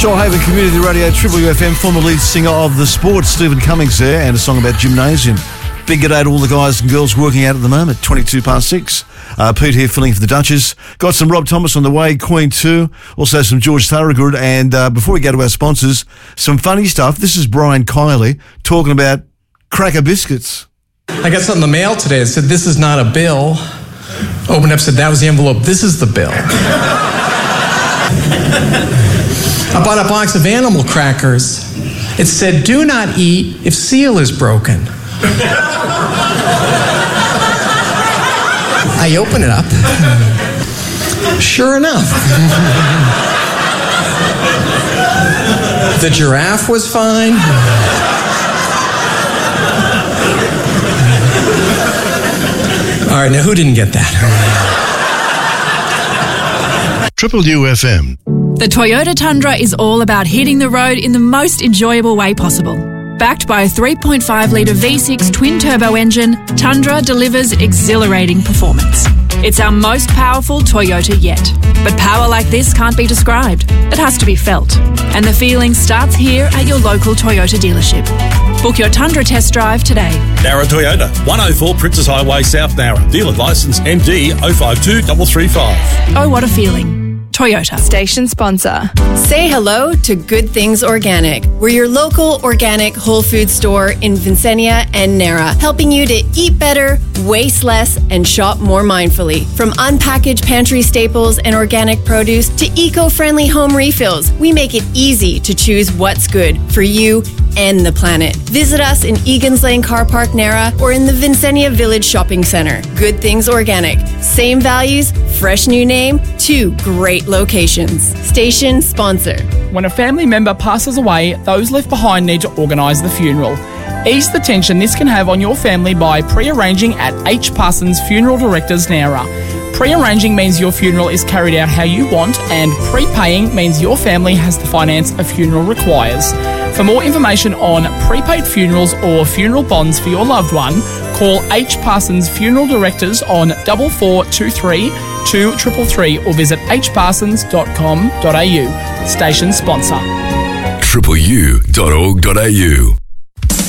Shoalhaven Community Radio, Triple UFM, former lead singer of The Sports, Stephen Cummings there, and a song about gymnasium. Big good day to all the guys and girls working out at the moment, 6:22. Pete here filling for the Duchess. Got some Rob Thomas on the way, Queen 2, also some George Thorogood, and before we go to our sponsors, some funny stuff. This is Brian Kiley talking about cracker biscuits. I got something in the mail today that said, "This is not a bill." Opened up, said, "That was the envelope. This is the bill." I bought a box of animal crackers. It said, "Do not eat if seal is broken." I open it up. Sure enough. The giraffe was fine. All right, now who didn't get that? Triple UFM. The Toyota Tundra is all about hitting the road in the most enjoyable way possible. Backed by a 3.5-litre V6 twin-turbo engine, Tundra delivers exhilarating performance. It's our most powerful Toyota yet. But power like this can't be described. It has to be felt. And the feeling starts here at your local Toyota dealership. Book your Tundra test drive today. Nara Toyota, 104 Princess Highway, South Nara. Dealer licence MD 052335. Oh, what a feeling. Toyota. Station sponsor. Say hello to Good Things Organic. We're your local organic whole food store in Vincennia and Nara, helping you to eat better, waste less, and shop more mindfully. From unpackaged pantry staples and organic produce to eco-friendly home refills, we make it easy to choose what's good for you and the planet. Visit us in Egan's Lane Car Park, Nara, or in the Vincennia Village Shopping Centre. Good Things Organic. Same values, fresh new name, 2 great locations. Station sponsor. When a family member passes away, those left behind need to organise the funeral. Ease the tension this can have on your family by pre-arranging at H. Parsons Funeral Directors, Nowra. Pre-arranging means your funeral is carried out how you want, and prepaying means your family has the finance a funeral requires. For more information on prepaid funerals or funeral bonds for your loved one, call H. Parsons Funeral Directors on 4423 2333 or visit hparsons.com.au. Station sponsor. tripleu.org.au